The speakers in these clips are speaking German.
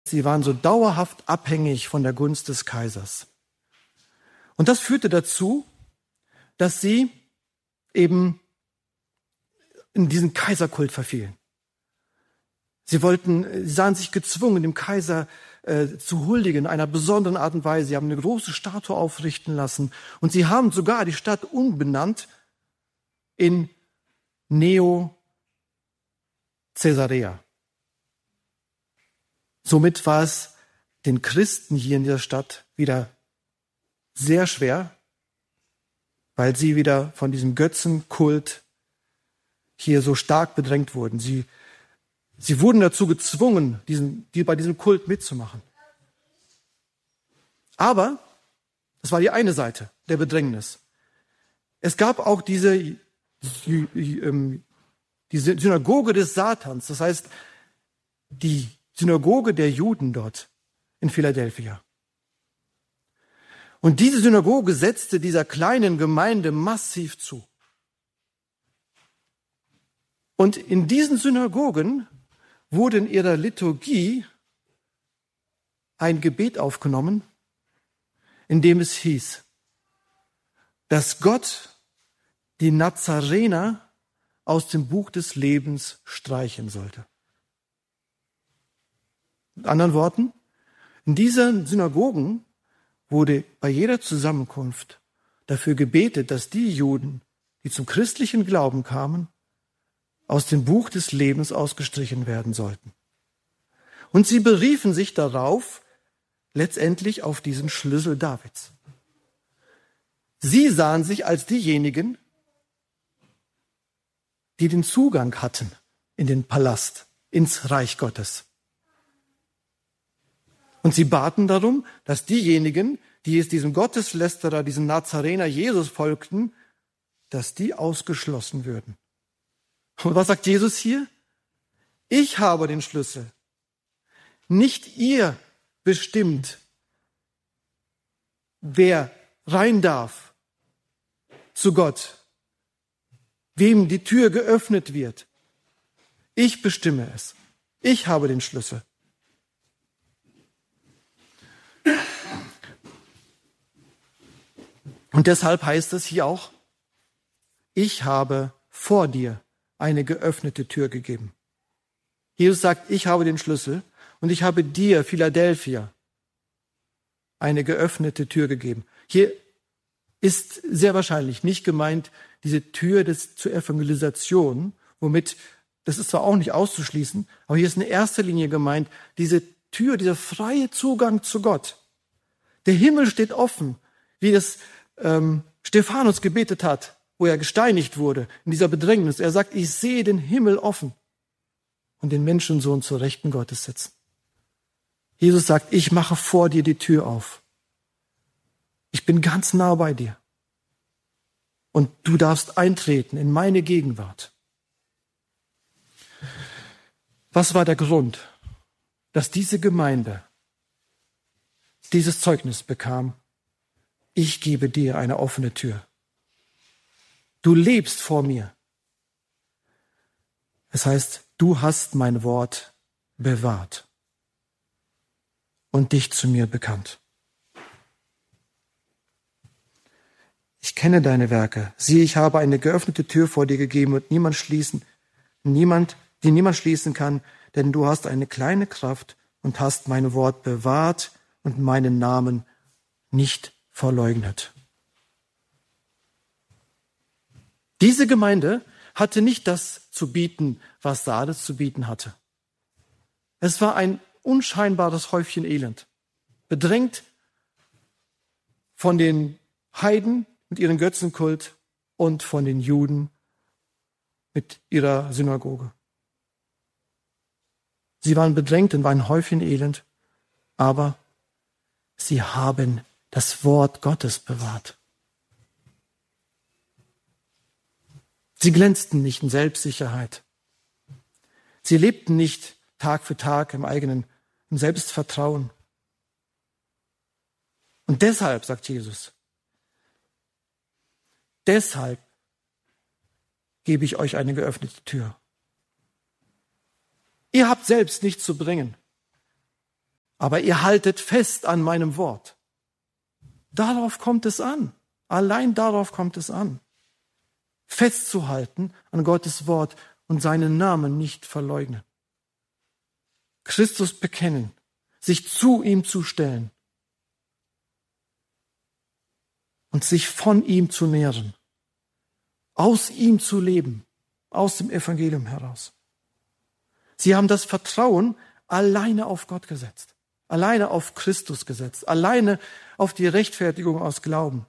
Sie waren so dauerhaft abhängig von der Gunst des Kaisers. Und das führte dazu, dass sie eben in diesen Kaiserkult verfielen. Sie sahen sich gezwungen, dem Kaiser zu huldigen in einer besonderen Art und Weise. Sie haben eine große Statue aufrichten lassen und sie haben sogar die Stadt umbenannt in Neo Caesarea. Somit war es den Christen hier in dieser Stadt wieder sehr schwer, weil sie wieder von diesem Götzenkult hier so stark bedrängt wurden. Sie wurden dazu gezwungen, bei diesem Kult mitzumachen. Aber das war die eine Seite der Bedrängnis. Es gab auch diese Synagoge des Satans, das heißt die Synagoge der Juden dort in Philadelphia. Und diese Synagoge setzte dieser kleinen Gemeinde massiv zu. Und in diesen Synagogen wurde in ihrer Liturgie ein Gebet aufgenommen, in dem es hieß, dass Gott die Nazarener aus dem Buch des Lebens streichen sollte. Mit anderen Worten, in diesen Synagogen wurde bei jeder Zusammenkunft dafür gebetet, dass die Juden, die zum christlichen Glauben kamen, aus dem Buch des Lebens ausgestrichen werden sollten. Und sie beriefen sich darauf, letztendlich auf diesen Schlüssel Davids. Sie sahen sich als diejenigen, die den Zugang hatten in den Palast, ins Reich Gottes. Und sie baten darum, dass diejenigen, die es diesem Gotteslästerer, diesem Nazarener Jesus folgten, dass die ausgeschlossen würden. Und was sagt Jesus hier? Ich habe den Schlüssel. Nicht ihr bestimmt, wer rein darf zu Gott, wem die Tür geöffnet wird. Ich bestimme es. Ich habe den Schlüssel. Und deshalb heißt es hier auch, ich habe vor dir eine geöffnete Tür gegeben. Jesus sagt, ich habe den Schlüssel und ich habe dir, Philadelphia, eine geöffnete Tür gegeben. Hier ist sehr wahrscheinlich nicht gemeint diese Tür zur Evangelisation, womit, das ist zwar auch nicht auszuschließen, aber hier ist in erster Linie gemeint, diese Tür, dieser freie Zugang zu Gott. Der Himmel steht offen, wie das Stephanus gebetet hat, wo er gesteinigt wurde, in dieser Bedrängnis. Er sagt, ich sehe den Himmel offen und den Menschensohn zur Rechten Gottes sitzen. Jesus sagt, ich mache vor dir die Tür auf. Ich bin ganz nah bei dir. Und du darfst eintreten in meine Gegenwart. Was war der Grund, dass diese Gemeinde dieses Zeugnis bekam? Ich gebe dir eine offene Tür. Du lebst vor mir. Es heißt, du hast mein Wort bewahrt und dich zu mir bekannt. Ich kenne deine Werke. Siehe, ich habe eine geöffnete Tür vor dir gegeben und niemand schließen kann, denn du hast eine kleine Kraft und hast mein Wort bewahrt und meinen Namen nicht verleugnet. Diese Gemeinde hatte nicht das zu bieten, was Sardes zu bieten hatte. Es war ein unscheinbares Häufchen Elend, bedrängt von den Heiden mit ihrem Götzenkult und von den Juden mit ihrer Synagoge. Sie waren bedrängt und waren ein Häufchen Elend, aber sie haben das Wort Gottes bewahrt. Sie glänzten nicht in Selbstsicherheit. Sie lebten nicht Tag für Tag im Selbstvertrauen. Und deshalb, sagt Jesus, deshalb gebe ich euch eine geöffnete Tür. Ihr habt selbst nichts zu bringen. aber ihr haltet fest an meinem Wort. Darauf kommt es an. Allein darauf kommt es an. Festzuhalten an Gottes Wort und seinen Namen nicht verleugnen. Christus bekennen, sich zu ihm zu stellen und sich von ihm zu nähren, aus ihm zu leben, aus dem Evangelium heraus. Sie haben das Vertrauen alleine auf Gott gesetzt, alleine auf Christus gesetzt, alleine auf die Rechtfertigung aus Glauben,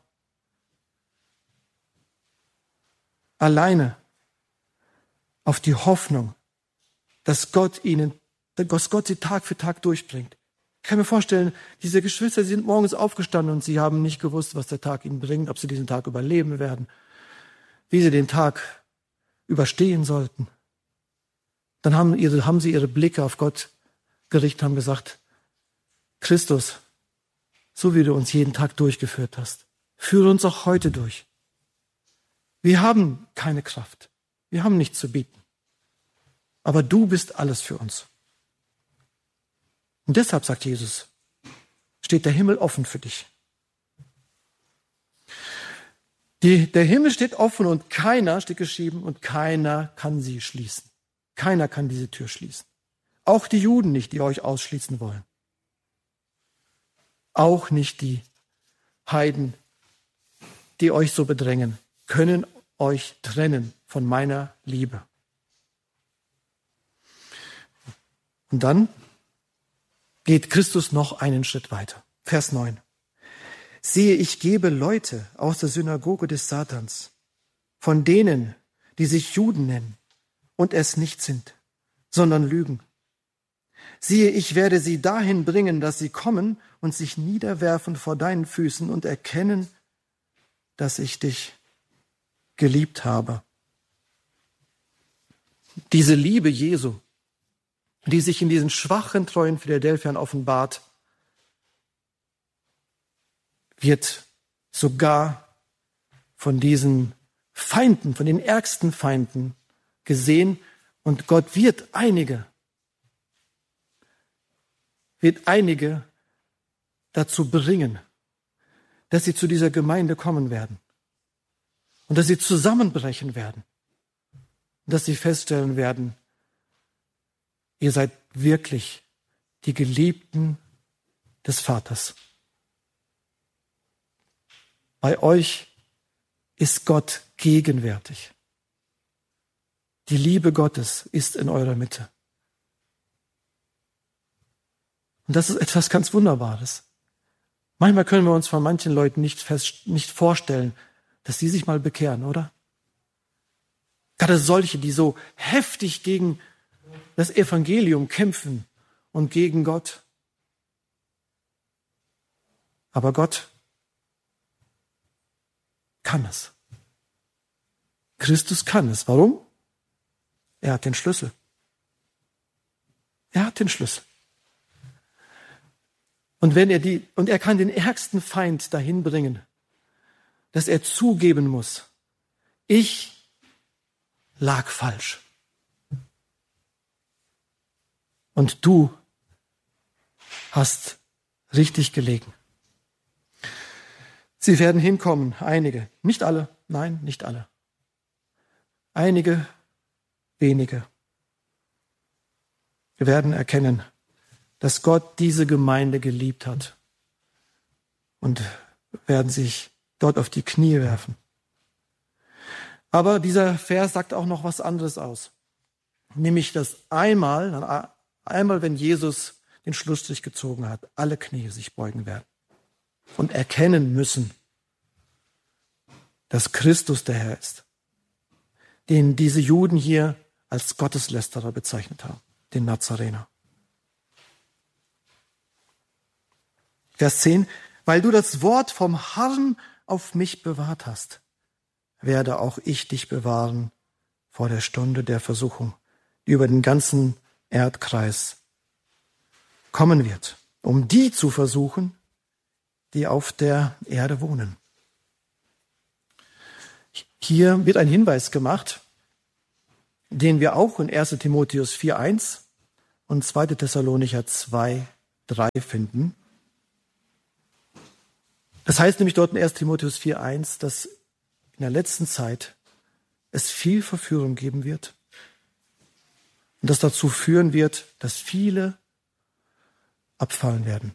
alleine auf die Hoffnung, dass Gott sie Tag für Tag durchbringt. Ich kann mir vorstellen, diese Geschwister, sie sind morgens aufgestanden und sie haben nicht gewusst, was der Tag ihnen bringt, ob sie diesen Tag überleben werden, wie sie den Tag überstehen sollten. Dann haben sie ihre Blicke auf Gott gerichtet, haben gesagt, Christus, so wie du uns jeden Tag durchgeführt hast, führe uns auch heute durch. Wir haben keine Kraft, wir haben nichts zu bieten, aber du bist alles für uns. Und deshalb, sagt Jesus, steht der Himmel offen für dich. Der Himmel steht offen und keiner, steht geschrieben, und keiner kann sie schließen. Keiner kann diese Tür schließen. Auch die Juden nicht, die euch ausschließen wollen. Auch nicht die Heiden, die euch so bedrängen, können euch trennen von meiner Liebe. Und dann geht Christus noch einen Schritt weiter. Vers 9. Siehe, ich gebe Leute aus der Synagoge des Satans, von denen, die sich Juden nennen und es nicht sind, sondern lügen. Siehe, ich werde sie dahin bringen, dass sie kommen und sich niederwerfen vor deinen Füßen und erkennen, dass ich dich geliebt habe. Diese Liebe Jesu, die sich in diesen schwachen, treuen Philadelphiern offenbart, wird sogar von diesen Feinden, von den ärgsten Feinden gesehen, und Gott wird einige dazu bringen, dass sie zu dieser Gemeinde kommen werden und dass sie zusammenbrechen werden und dass sie feststellen werden, ihr seid wirklich die Geliebten des Vaters. Bei euch ist Gott gegenwärtig. Die Liebe Gottes ist in eurer Mitte. Und das ist etwas ganz Wunderbares. Manchmal können wir uns von manchen Leuten nicht vorstellen, dass sie sich mal bekehren, oder? Gerade solche, die so heftig gegen das Evangelium kämpfen und gegen Gott. Aber Gott kann es. Christus kann es. Warum? Er hat den Schlüssel. Er hat den Schlüssel. Und er kann den ärgsten Feind dahin bringen, dass er zugeben muss, ich lag falsch. Und du hast richtig gelegen. Sie werden hinkommen, einige, nicht alle, nein, nicht alle. Einige, wenige. Wir werden erkennen, dass Gott diese Gemeinde geliebt hat und werden sich dort auf die Knie werfen. Aber dieser Vers sagt auch noch was anderes aus. Nämlich, dass einmal, wenn Jesus den Schlussstrich gezogen hat, alle Knie sich beugen werden und erkennen müssen, dass Christus der Herr ist, den diese Juden hier als Gotteslästerer bezeichnet haben, den Nazarener. Vers 10, weil du das Wort vom Herrn auf mich bewahrt hast, werde auch ich dich bewahren vor der Stunde der Versuchung, die über den ganzen Erdkreis kommen wird, um die zu versuchen, die auf der Erde wohnen. Hier wird ein Hinweis gemacht, den wir auch in 1. Timotheus 4,1 und 2. Thessalonicher 2 3 finden. Das heißt nämlich dort in 1 Timotheus 4,1, dass in der letzten Zeit es viel Verführung geben wird und das dazu führen wird, dass viele abfallen werden.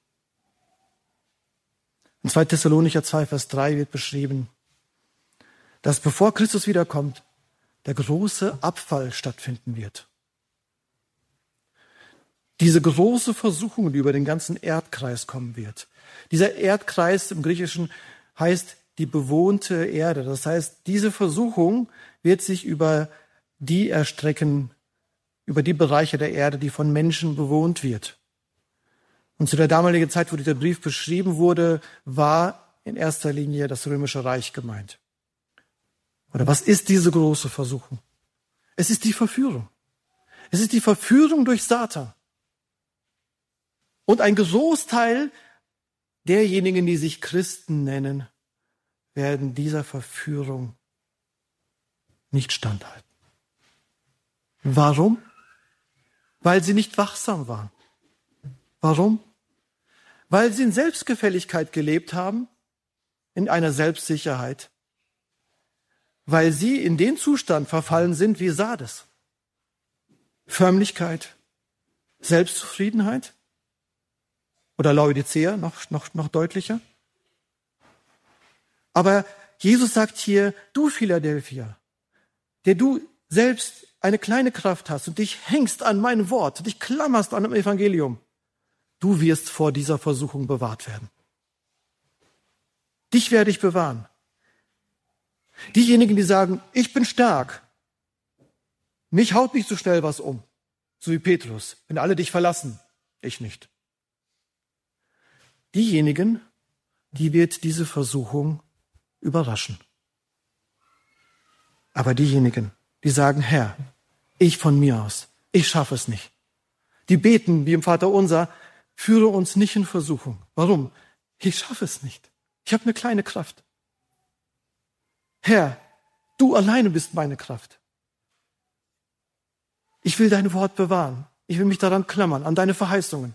In 2 Thessalonicher 2, Vers 3 wird beschrieben, dass bevor Christus wiederkommt, der große Abfall stattfinden wird. Diese große Versuchung, die über den ganzen Erdkreis kommen wird. Dieser Erdkreis im Griechischen heißt die bewohnte Erde. Das heißt, diese Versuchung wird sich über die erstrecken, über die Bereiche der Erde, die von Menschen bewohnt wird. Und zu der damaligen Zeit, wo dieser Brief beschrieben wurde, war in erster Linie das Römische Reich gemeint. Oder was ist diese große Versuchung? Es ist die Verführung. Es ist die Verführung durch Satan. Und ein Großteil derjenigen, die sich Christen nennen, werden dieser Verführung nicht standhalten. Warum? Weil sie nicht wachsam waren. Warum? Weil sie in Selbstgefälligkeit gelebt haben, in einer Selbstsicherheit. Weil sie in den Zustand verfallen sind wie Sardes. Förmlichkeit, Selbstzufriedenheit. Oder Laodicea, noch deutlicher. Aber Jesus sagt hier, du Philadelphia, der du selbst eine kleine Kraft hast und dich hängst an mein Wort, dich klammerst an dem Evangelium, du wirst vor dieser Versuchung bewahrt werden. Dich werde ich bewahren. Diejenigen, die sagen, ich bin stark, mich haut nicht so schnell was um, so wie Petrus, wenn alle dich verlassen, ich nicht. Diejenigen, die wird diese Versuchung überraschen. Aber diejenigen, die sagen, Herr, ich von mir aus, ich schaffe es nicht. Die beten wie im Vaterunser, führe uns nicht in Versuchung. Warum? Ich schaffe es nicht. Ich habe eine kleine Kraft. Herr, du alleine bist meine Kraft. Ich will dein Wort bewahren. Ich will mich daran klammern, an deine Verheißungen.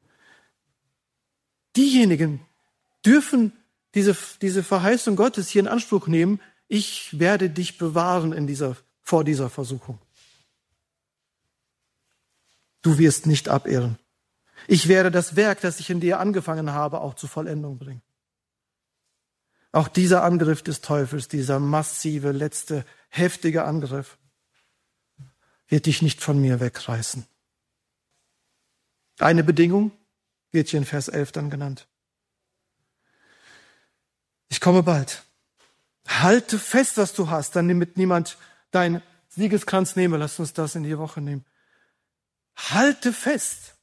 Diejenigen dürfen diese Verheißung Gottes hier in Anspruch nehmen. Ich werde dich bewahren vor dieser Versuchung. Du wirst nicht abirren. Ich werde das Werk, das ich in dir angefangen habe, auch zur Vollendung bringen. Auch dieser Angriff des Teufels, dieser massive, letzte, heftige Angriff, wird dich nicht von mir wegreißen. Eine Bedingung wird hier in Vers 11 dann genannt. Ich komme bald. Halte fest, was du hast, damit niemand deinen Siegeskranz nehme. Lass uns das in die Woche nehmen. Halte fest.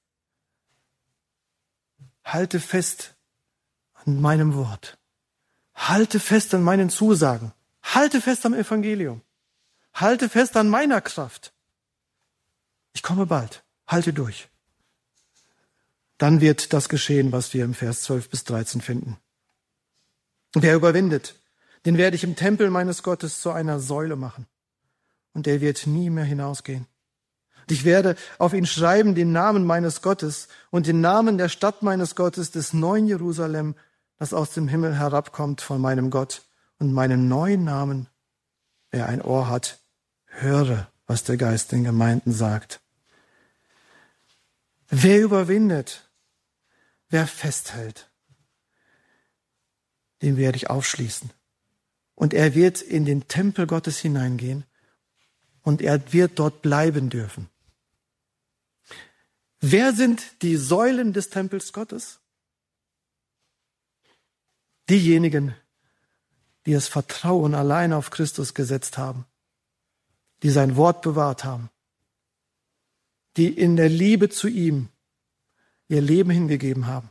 Halte fest an meinem Wort. Halte fest an meinen Zusagen. Halte fest am Evangelium. Halte fest an meiner Kraft. Ich komme bald. Halte durch. Dann wird das geschehen, was wir im Vers 12 bis 13 finden. Wer überwindet, den werde ich im Tempel meines Gottes zu einer Säule machen. Und der wird nie mehr hinausgehen. Und ich werde auf ihn schreiben den Namen meines Gottes und den Namen der Stadt meines Gottes, des neuen Jerusalem, das aus dem Himmel herabkommt von meinem Gott, und meinen neuen Namen. Wer ein Ohr hat, höre, was der Geist den Gemeinden sagt. Wer überwindet, wer festhält, den werde ich aufschließen. Und er wird in den Tempel Gottes hineingehen und er wird dort bleiben dürfen. Wer sind die Säulen des Tempels Gottes? Diejenigen, die das Vertrauen allein auf Christus gesetzt haben, die sein Wort bewahrt haben, die in der Liebe zu ihm ihr Leben hingegeben haben.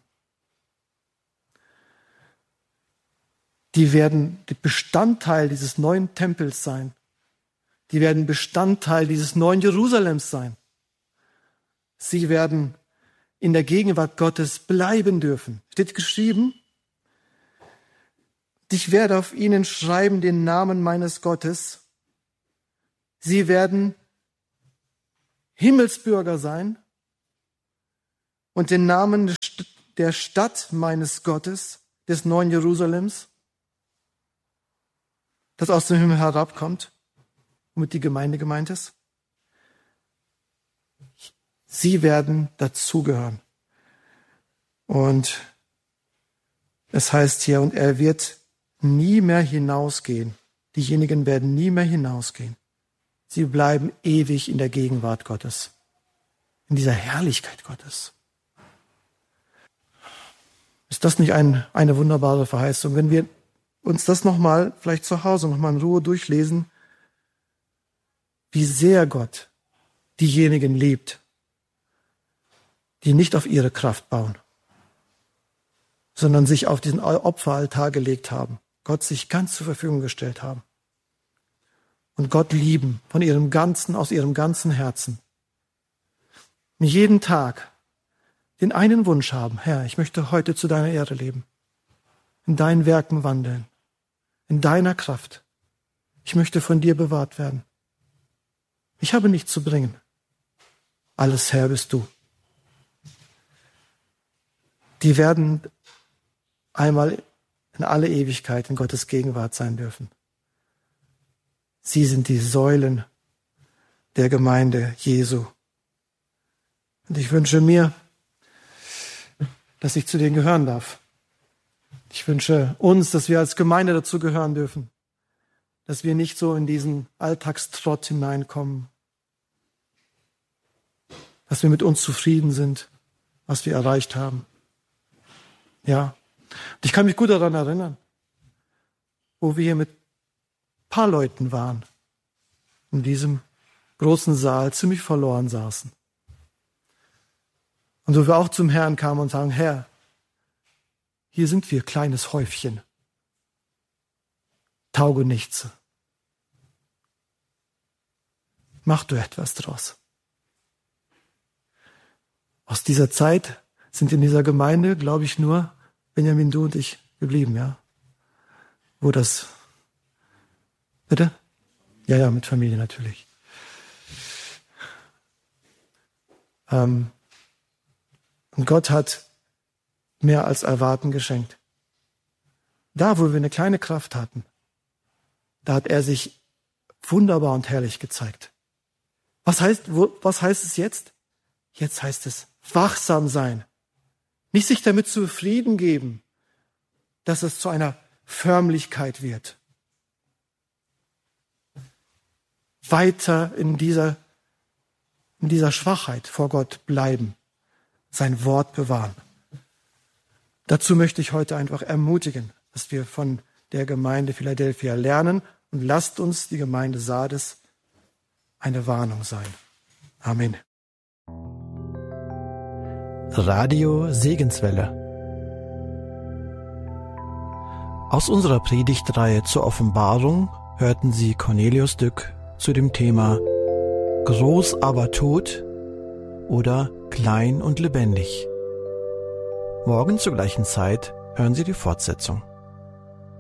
Die werden Bestandteil dieses neuen Tempels sein. Die werden Bestandteil dieses neuen Jerusalems sein. Sie werden in der Gegenwart Gottes bleiben dürfen. Steht geschrieben, ich werde auf ihnen schreiben den Namen meines Gottes. Sie werden Himmelsbürger sein und den Namen der Stadt meines Gottes, des neuen Jerusalems, das aus dem Himmel herabkommt, womit die Gemeinde gemeint ist. Sie werden dazugehören. Und es heißt hier, und er wird nie mehr hinausgehen. Diejenigen werden nie mehr hinausgehen. Sie bleiben ewig in der Gegenwart Gottes, in dieser Herrlichkeit Gottes. Ist das nicht eine wunderbare Verheißung? Wenn wir uns das nochmal, vielleicht zu Hause nochmal in Ruhe durchlesen, wie sehr Gott diejenigen liebt, die nicht auf ihre Kraft bauen, sondern sich auf diesen Opferaltar gelegt haben, Gott sich ganz zur Verfügung gestellt haben und Gott lieben aus ihrem ganzen Herzen. Und jeden Tag den einen Wunsch haben: Herr, ich möchte heute zu deiner Ehre leben, in deinen Werken wandeln, in deiner Kraft. Ich möchte von dir bewahrt werden. Ich habe nichts zu bringen. Alles Herr bist du. Die werden einmal in alle Ewigkeit in Gottes Gegenwart sein dürfen. Sie sind die Säulen der Gemeinde Jesu. Und ich wünsche mir, dass ich zu denen gehören darf. Ich wünsche uns, dass wir als Gemeinde dazu gehören dürfen, dass wir nicht so in diesen Alltagstrott hineinkommen, dass wir mit uns zufrieden sind, was wir erreicht haben. Ja, und ich kann mich gut daran erinnern, wo wir hier mit ein paar Leuten waren, in diesem großen Saal ziemlich verloren saßen. Und wo wir auch zum Herrn kamen und sagen: Herr, hier sind wir, kleines Häufchen, Taugenichtse. Mach du etwas draus. Aus dieser Zeit sind in dieser Gemeinde, glaube ich, nur Benjamin, du und ich geblieben, ja? Wo das... Bitte? Ja, mit Familie natürlich. Und Gott hat mehr als Erwarten geschenkt. Da, wo wir eine kleine Kraft hatten, da hat er sich wunderbar und herrlich gezeigt. Was heißt es jetzt? Jetzt heißt es wachsam sein. Nicht sich damit zufrieden geben, dass es zu einer Förmlichkeit wird. Weiter in dieser Schwachheit vor Gott bleiben, sein Wort bewahren. Dazu möchte ich heute einfach ermutigen, dass wir von der Gemeinde Philadelphia lernen, und lasst uns die Gemeinde Sardes eine Warnung sein. Amen. Radio Segenswelle. Aus unserer Predigtreihe zur Offenbarung hörten Sie Cornelius Dück zu dem Thema Groß aber tot oder klein und lebendig. Morgen zur gleichen Zeit hören Sie die Fortsetzung.